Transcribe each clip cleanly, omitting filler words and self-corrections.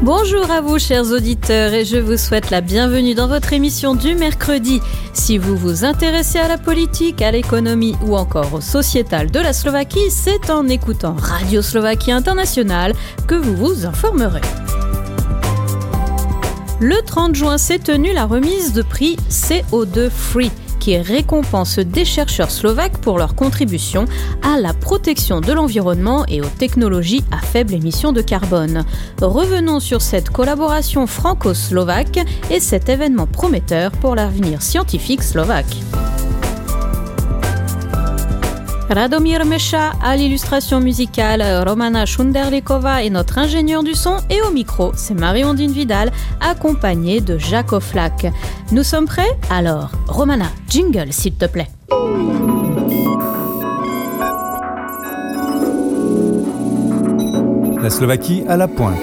Bonjour à vous chers auditeurs et je vous souhaite la bienvenue dans votre émission du mercredi. Si vous vous intéressez à la politique, à l'économie ou encore au sociétal de la Slovaquie, c'est en écoutant Radio Slovaquie Internationale que vous vous informerez. Le 30 juin s'est tenue la remise de prix CO2 Free, qui récompense des chercheurs slovaques pour leur contribution à la protection de l'environnement et aux technologies à faible émission de carbone. Revenons sur cette collaboration franco-slovaque et cet événement prometteur pour l'avenir scientifique slovaque. Radomír Meša à l'illustration musicale, Romana Šunderlíková est notre ingénieur du son et au micro, c'est Marie-Ondine Vidal accompagnée de Jacques Oflac. Nous sommes prêts ? Alors, Romana, jingle s'il te plaît. La Slovaquie à la pointe.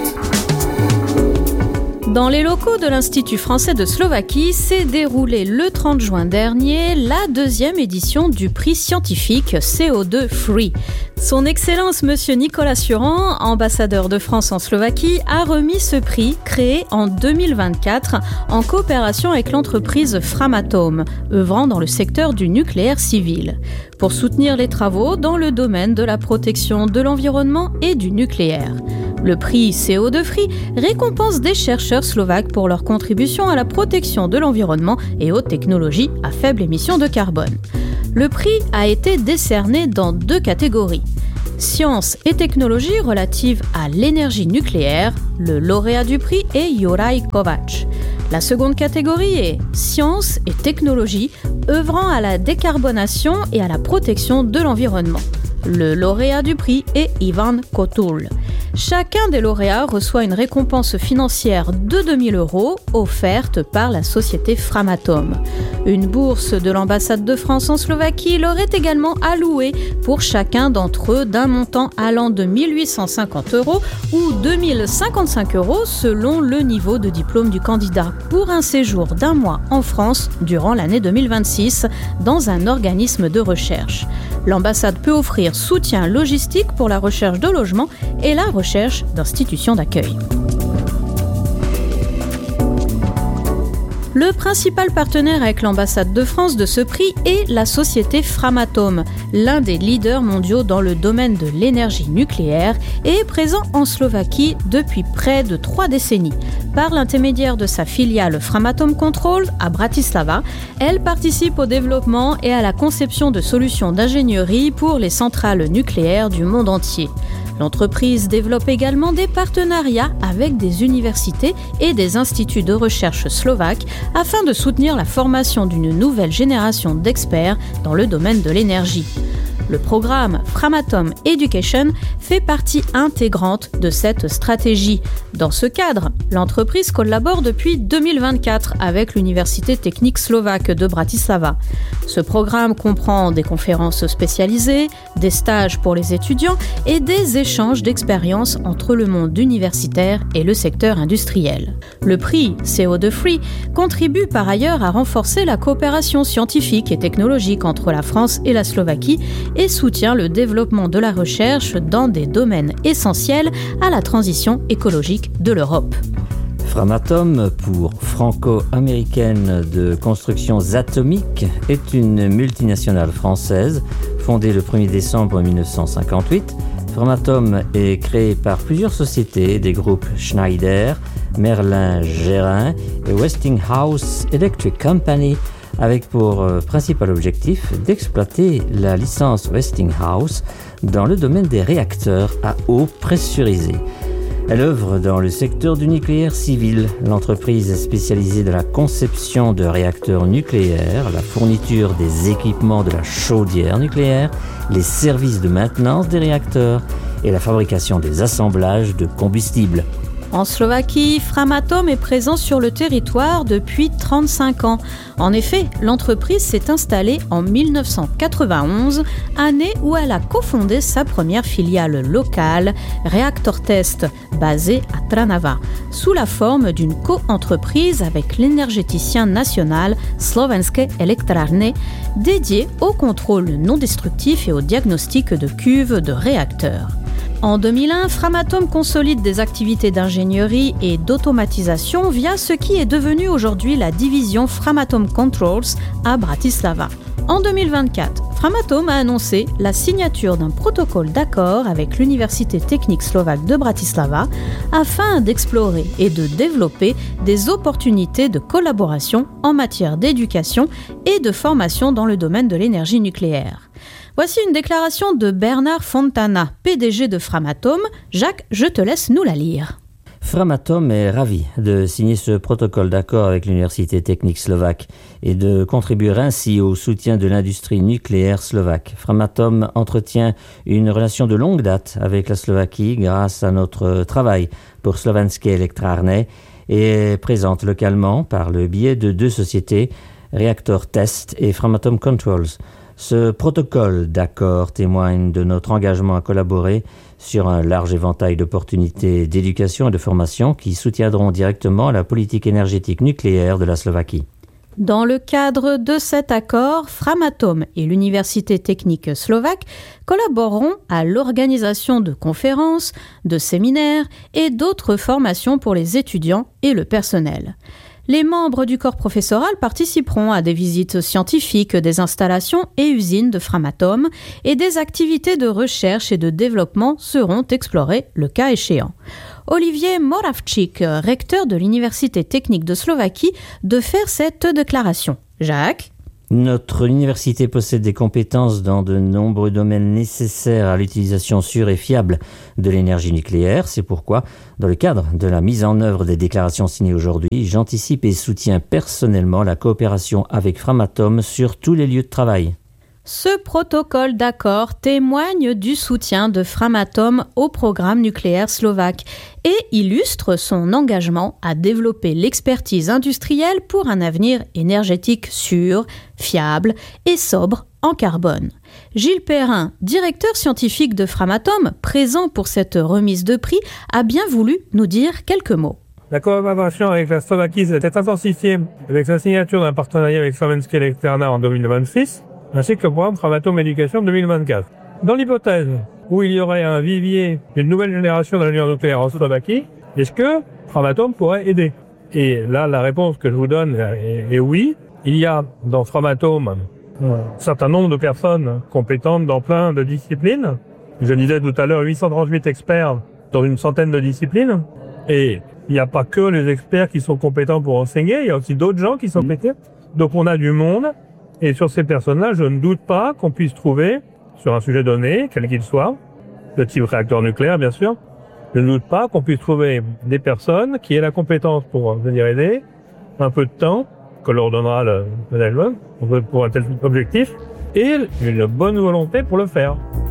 Dans les locaux de l'Institut français de Slovaquie s'est déroulée le 30 juin dernier la deuxième édition du prix scientifique CO2 Free. Son Excellence Monsieur Nicolas Suran, ambassadeur de France en Slovaquie, a remis ce prix créé en 2024 en coopération avec l'entreprise Framatome, œuvrant dans le secteur du nucléaire civil, pour soutenir les travaux dans le domaine de la protection de l'environnement et du nucléaire. Le prix CO2 Free récompense des chercheurs slovaques pour leur contribution à la protection de l'environnement et aux technologies à faible émission de carbone. Le prix a été décerné dans 2 catégories. Sciences et technologies relatives à l'énergie nucléaire, le lauréat du prix est Juraj Kovács. La seconde catégorie est Sciences et technologies œuvrant à la décarbonation et à la protection de l'environnement. Le lauréat du prix est Ivan Kotul. Chacun des lauréats reçoit une récompense financière de 2 000 € offerte par la société Framatome. Une bourse de l'ambassade de France en Slovaquie leur est également allouée pour chacun d'entre eux d'un montant allant de 1 850 € ou 2 055 € selon le niveau de diplôme du candidat pour un séjour d'1 mois en France durant l'année 2026 dans un organisme de recherche. L'ambassade peut offrir soutien logistique pour la recherche de logement et la recherche d'institutions d'accueil. Le principal partenaire avec l'ambassade de France de ce prix est la société Framatome, l'un des leaders mondiaux dans le domaine de l'énergie nucléaire et est présent en Slovaquie depuis près de 3 décennies. Par l'intermédiaire de sa filiale Framatome Control à Bratislava, elle participe au développement et à la conception de solutions d'ingénierie pour les centrales nucléaires du monde entier. L'entreprise développe également des partenariats avec des universités et des instituts de recherche slovaques afin de soutenir la formation d'une nouvelle génération d'experts dans le domaine de l'énergie. Le programme Framatome Education fait partie intégrante de cette stratégie. Dans ce cadre, l'entreprise collabore depuis 2024 avec l'Université technique slovaque de Bratislava. Ce programme comprend des conférences spécialisées, des stages pour les étudiants et des échanges d'expériences entre le monde universitaire et le secteur industriel. Le prix CO2 Free contribue par ailleurs à renforcer la coopération scientifique et technologique entre la France et la Slovaquie et soutient le développement de la recherche dans des domaines essentiels à la transition écologique de l'Europe. Framatome, pour franco-américaine de constructions atomiques, est une multinationale française fondée le 1er décembre 1958. Framatome est créée par plusieurs sociétés des groupes Schneider, Merlin-Gerin et Westinghouse Electric Company, avec pour principal objectif d'exploiter la licence Westinghouse dans le domaine des réacteurs à eau pressurisée. Elle œuvre dans le secteur du nucléaire civil. L'entreprise est spécialisée dans la conception de réacteurs nucléaires, la fourniture des équipements de la chaudière nucléaire, les services de maintenance des réacteurs et la fabrication des assemblages de combustible. En Slovaquie, Framatome est présent sur le territoire depuis 35 ans. En effet, l'entreprise s'est installée en 1991, année où elle a cofondé sa première filiale locale, Reactor Test, basée à Trnava, sous la forme d'une co-entreprise avec l'énergéticien national Slovenské elektrárne, dédié au contrôle non destructif et au diagnostic de cuves de réacteurs. En 2001, Framatome consolide des activités d'ingénierie et d'automatisation via ce qui est devenu aujourd'hui la division Framatome Controls à Bratislava. En 2024, Framatome a annoncé la signature d'un protocole d'accord avec l'Université technique slovaque de Bratislava afin d'explorer et de développer des opportunités de collaboration en matière d'éducation et de formation dans le domaine de l'énergie nucléaire. Voici une déclaration de Bernard Fontana, PDG de Framatome. Jacques, je te laisse nous la lire. Framatome est ravi de signer ce protocole d'accord avec l'Université technique slovaque et de contribuer ainsi au soutien de l'industrie nucléaire slovaque. Framatome entretient une relation de longue date avec la Slovaquie grâce à notre travail pour Slovenské elektrárne et est présente localement par le biais de 2 sociétés, Reactor Test et Framatome Controls. Ce protocole d'accord témoigne de notre engagement à collaborer sur un large éventail d'opportunités d'éducation et de formation qui soutiendront directement la politique énergétique nucléaire de la Slovaquie. Dans le cadre de cet accord, Framatome et l'Université technique slovaque collaboreront à l'organisation de conférences, de séminaires et d'autres formations pour les étudiants et le personnel. Les membres du corps professoral participeront à des visites scientifiques des installations et usines de Framatome et des activités de recherche et de développement seront explorées le cas échéant. Olivier Moravčík, recteur de l'Université technique de Slovaquie, de faire cette déclaration. Jacques ? Notre université possède des compétences dans de nombreux domaines nécessaires à l'utilisation sûre et fiable de l'énergie nucléaire. C'est pourquoi, dans le cadre de la mise en œuvre des déclarations signées aujourd'hui, j'anticipe et soutiens personnellement la coopération avec Framatome sur tous les lieux de travail. Ce protocole d'accord témoigne du soutien de Framatome au programme nucléaire slovaque et illustre son engagement à développer l'expertise industrielle pour un avenir énergétique sûr, fiable et sobre en carbone. Gilles Perrin, directeur scientifique de Framatome, présent pour cette remise de prix, a bien voulu nous dire quelques mots. La collaboration avec la Slovaquie s'est intensifiée avec la signature d'un partenariat avec Slovenské elektrárne en 2026, ainsi que le programme Framatome Éducation 2024. Dans l'hypothèse où il y aurait un vivier d'une nouvelle génération d'ingénieurs nucléaires en Slovaquie, est-ce que Framatome pourrait aider ? Et là, la réponse que je vous donne est oui. Il y a dans Framatome un certain nombre de personnes compétentes dans plein de disciplines. Je disais tout à l'heure 838 experts dans une centaine de disciplines. Et il n'y a pas que les experts qui sont compétents pour enseigner, il y a aussi d'autres gens qui sont compétents. Donc on a du monde. Et sur ces personnes-là, je ne doute pas qu'on puisse trouver, sur un sujet donné, quel qu'il soit, de type réacteur nucléaire bien sûr, je ne doute pas qu'on puisse trouver des personnes qui aient la compétence pour venir aider, un peu de temps, que leur donnera le management pour un tel objectif, et une bonne volonté pour le faire.